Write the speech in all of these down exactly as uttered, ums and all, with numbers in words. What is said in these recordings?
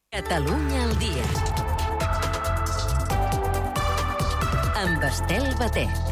Catalunya al dia. Amb Estel Batet.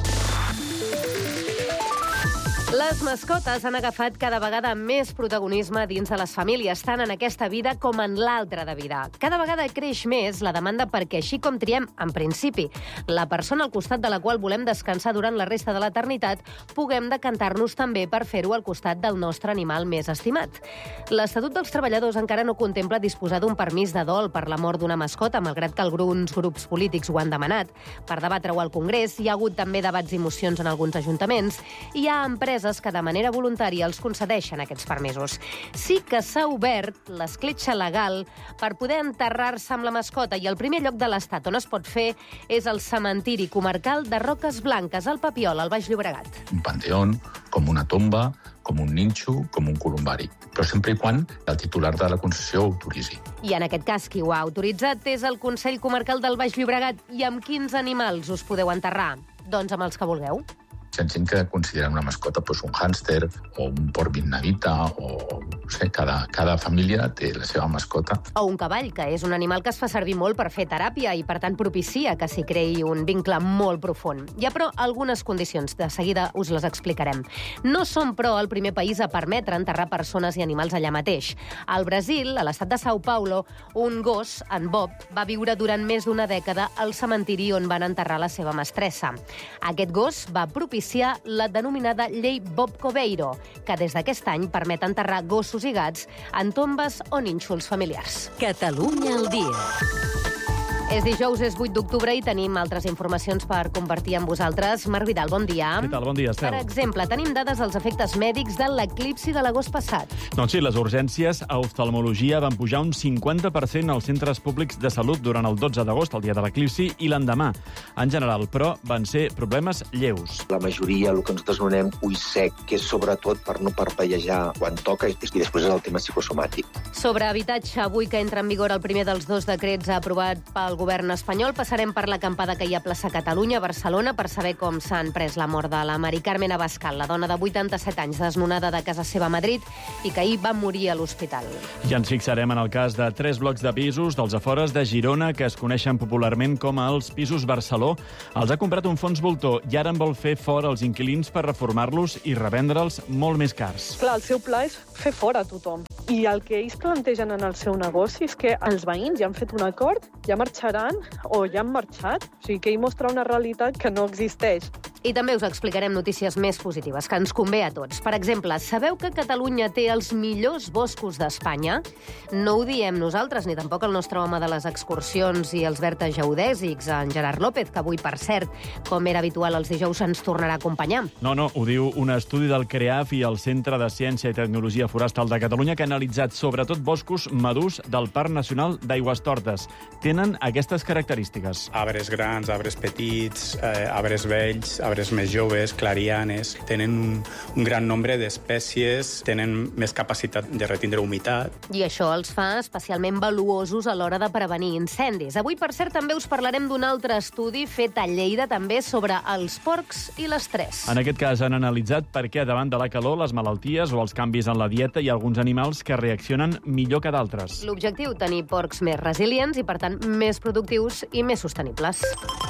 Les mascotes han agafat cada vegada més protagonisme dins de les famílies, tant en aquesta vida com en l'altra de vida. Cada vegada creix més la demanda perquè, així com triem, en principi, la persona al costat de la qual volem descansar durant la resta de l'eternitat, puguem decantar-nos també per fer-ho al costat del nostre animal més estimat. L'Estatut dels Treballadors encara no contempla disposar d'un permís de dol per la mort d'una mascota, malgrat que alguns grups polítics ho han demanat. Per debatre-ho al Congrés, hi ha hagut també debats i mocions en alguns ajuntaments, i hi ha empreses que de manera voluntària els concedeixen aquests permisos. Sí que s'ha obert l'escletxa legal per poder enterrar-se amb la mascota, i el primer lloc de l'Estat on es pot fer és el cementiri comarcal de Roques Blanques, al Papiol, al Baix Llobregat. Un panteón, com una tomba, com un ninxo, com un columbari, però sempre i quan el titular de la concessió ho autoritzi. I en aquest cas, qui ho ha autoritzat és el Consell Comarcal del Baix Llobregat. I amb quins animals us podeu enterrar? Doncs amb els que vulgueu. Hi ha gent que considera una mascota doncs, un hàmster o un porc vietnamita o no sé, cada, cada família té la seva mascota. O un cavall, que és un animal que es fa servir molt per fer teràpia i, per tant, propicia que s'hi creï un vincle molt profund. Hi ha, però, algunes condicions. De seguida us les explicarem. No som, però, el primer país a permetre enterrar persones i animals allà mateix. Al Brasil, a l'estat de São Paulo, un gos, en Bob, va viure durant més d'una dècada al cementiri on van enterrar la seva mestressa. Aquest gos va propiciar la denominada llei Bob Coveiro, que des d'aquest any permet enterrar gossos i gats en tombes o nínxols familiars. Catalunya al dia. És dijous, és vuit d'octubre i tenim altres informacions per compartir amb vosaltres. Marc Vidal, bon dia. Què tal? Bon dia, Estel. Per exemple, tenim dades dels efectes mèdics de l'eclipsi de l'agost passat. Doncs sí, les urgències a oftalmologia van pujar un cinquanta per cent als centres públics de salut durant el dotze d'agost, el dia de l'eclipsi, i l'endemà. En general, però, van ser problemes lleus. La majoria, el que nosaltres anomenem ull sec, que és sobretot per no parpellejar quan toca, i després és el tema psicosomàtic. Sobre habitatge, avui que entra en vigor el primer dels dos decrets aprovat pel govern espanyol, passarem per l'acampada que hi ha a plaça Catalunya, a Barcelona, per saber com s'han pres la mort de la Mari Carmen Abascal, la dona de vuitanta-set anys desnonada de casa seva a Madrid i que ahir va morir a l'hospital. I ens fixarem en el cas de tres blocs de pisos dels afores de Girona que es coneixen popularment com els pisos Barceló. Els ha comprat un fons voltor i ara en vol fer fora els inquilins per reformar-los i revendre'ls molt més cars. Clar, el seu pla és fer fora tothom. I el que ells plantegen en el seu negoci és que els veïns ja han fet un acord, ja marxaran o ja han marxat. O sigui, que ell mostra una realitat que no existeix. I també us explicarem notícies més positives, que ens convé a tots. Per exemple, sabeu que Catalunya té els millors boscos d'Espanya? No ho diem nosaltres, ni tampoc el nostre home de les excursions i els vertes geodèsics, en Gerard López, que avui, per cert, com era habitual els dijous, ens tornarà a acompanyar. No, no, ho diu un estudi del CREAF i el Centre de Ciència i Tecnologia Forestal de Catalunya, que ha analitzat sobretot boscos madurs del Parc Nacional d'Aigüestortes. Tenen aquestes característiques. Arbres grans, arbres petits, eh, arbres vells, arbres més joves, clarianes, tenen un, un gran nombre d'espècies, tenen més capacitat de retindre humitat. I això els fa especialment valuosos a l'hora de prevenir incendis. Avui, per cert, també us parlarem d'un altre estudi fet a Lleida, també sobre els porcs i l'estrès. En aquest cas han analitzat per què davant de la calor, les malalties o els canvis en la dieta hi ha alguns animals que reaccionen millor que d'altres. L'objectiu, tenir porcs més resilients i, per tant, més productius i més sostenibles.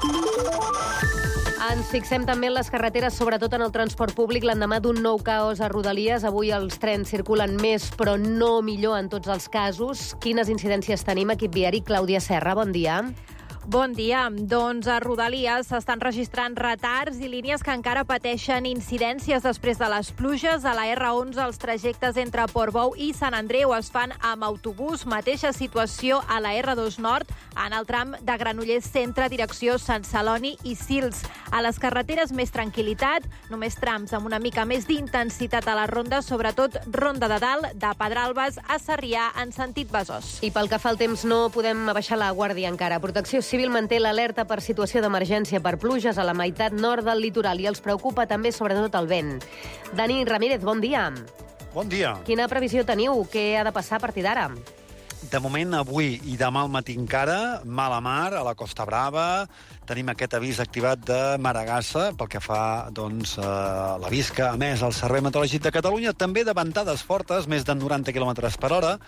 Ens fixem també en les carreteres, sobretot en el transport públic, l'endemà d'un nou caos a Rodalies. Avui els trens circulen més, però no millor en tots els casos. Quines incidències tenim, equip viari? Clàudia Serra, bon dia. Bon dia. Doncs a Rodalies s'estan registrant retards i línies que encara pateixen incidències després de les pluges. A la erre onze els trajectes entre Portbou i Sant Andreu es fan amb autobús. Mateixa situació a la erre dos Nord en el tram de Granollers Centre, direcció Sant Celoni i Sils. A les carreteres més tranquil·litat, només trams amb una mica més d'intensitat a la ronda, sobretot Ronda de Dalt, de Pedralbes a Sarrià en sentit Besòs. I pel que fa al temps no podem abaixar la guàrdia encara. Protecció Civil manté l'alerta per situació d'emergència per pluges a la meitat nord del litoral i els preocupa també sobretot el vent. Dani Ramírez, bon dia. Bon dia. Quina previsió teniu? Què ha de passar a partir d'ara? De moment, avui i demà al matí encara, mala mar a la Costa Brava. Tenim aquest avís activat de Maragassa pel que fa doncs, a l'avís que ha emès el Servei Meteorològic de Catalunya. També de ventades fortes, més de noranta quilòmetres per hora,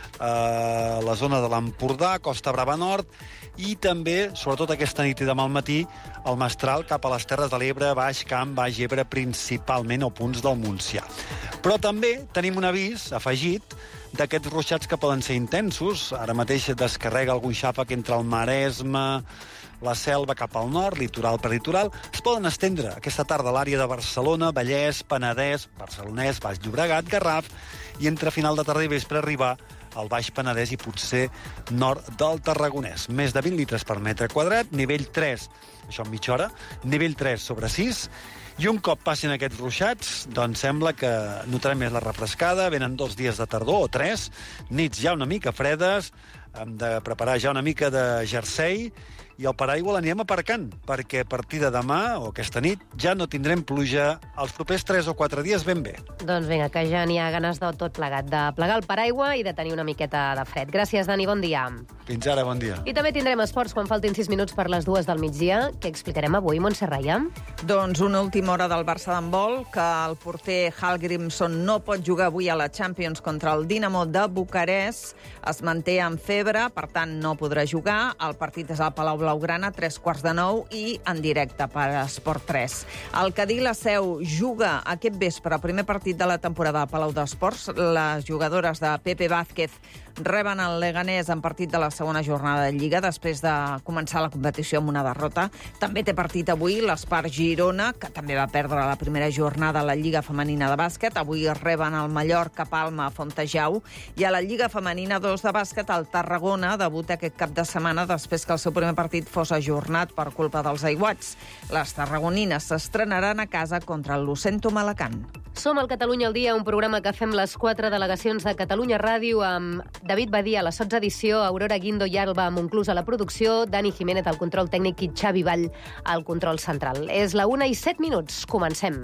a la zona de l'Empordà, Costa Brava Nord, i també, sobretot aquesta nit i demà al matí, el mestral cap a les Terres de l'Ebre, Baix Camp, Baix Ebre, principalment, o punts del Montsià. Però també tenim un avís afegit d'aquests ruixats que poden ser intensos. Ara mateix descarrega algun xàfec entre el Maresme, la Selva cap al nord, litoral per litoral. Es poden estendre aquesta tarda a l'àrea de Barcelona, Vallès, Penedès, Barcelonès, Baix Llobregat, Garraf, i entre final de tarda i vespre arribar al Baix Penedès i potser nord del Tarragonès. Més de vint litres per metre quadrat, nivell tres, això en mitja hora, nivell tres sobre sis, i un cop passin aquests ruixats, doncs sembla que notarem més la refrescada, venen dos dies de tardor, o tres, nits ja una mica fredes, hem de preparar ja una mica de jersei, i el paraigua l'anirem aparcant, perquè a partir de demà o aquesta nit ja no tindrem pluja els propers tres o quatre dies ben bé. Doncs vinga, que ja n'hi ha ganes de tot plegat, de plegar el paraigua i de tenir una miqueta de fred. Gràcies, Dani, bon dia. Fins ara, bon dia. I també tindrem esports quan faltin sis minuts per les dues del migdia. Què explicarem avui, Montse Raia? Doncs una última hora del Barça d'handbol, que el porter Hallgrímsson no pot jugar avui a la Champions contra el Dinamo de Bucarest. Es manté amb febre, per tant no podrà jugar. El partit és al Palau Blaugrana, tres quarts de nou, i en directe per Esport tres. El Cadí la Seu juga aquest vespre, el primer partit de la temporada al Palau d'Esports. Les jugadores de Pepe Vázquez reben el Leganés en partit de la segona jornada de Lliga, després de començar la competició amb una derrota. També té partit avui l'Espart Girona, que també va perdre la primera jornada a la Lliga Femenina de Bàsquet. Avui reben el Mallorca Palma a Fontejau. I a la Lliga Femenina dos de bàsquet, el Tarragona debuta aquest cap de setmana després que el seu primer partit fos ajornat per culpa dels aiguats. Les tarragonines s'estrenaran a casa contra el Lucentum Alacant. Som al Catalunya al dia, un programa que fem les quatre delegacions de Catalunya Ràdio amb David Badia a la sotsedició, Aurora Guindo i Alba Monclús a la producció, Dani Jiménez al control tècnic i Xavi Vall al control central. És la una i set minuts. Comencem.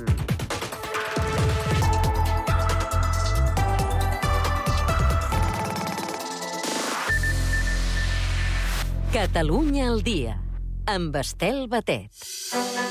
Catalunya al dia, amb Estel Batet.